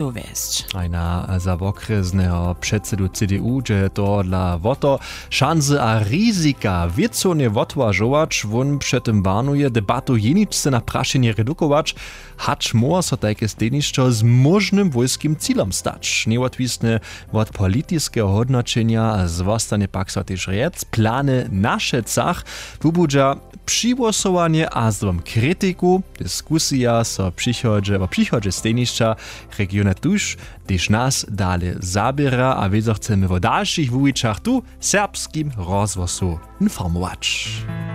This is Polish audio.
dowieść. A na zawokresnego przedsedu CDU, że to dla woto szansy a ryzyka wiedzą nie odważować, on przy tym warnuje debatu jeniczce na praszenie redukować, hacz może so takie steniszczo z możnym wojskim celom stać. Nieodwisne od politycznego hodnoczenia zwostanie pak so też rec, plany na szecach, wybudza przygłosowanie a zdrom krytyku, dyskusja so przychodzie steniszcza regiona tuż, gdyż nas dalej zabiera, a wiedzą chcemy w dalszych wujiczach tu serbskim rozwoju informować.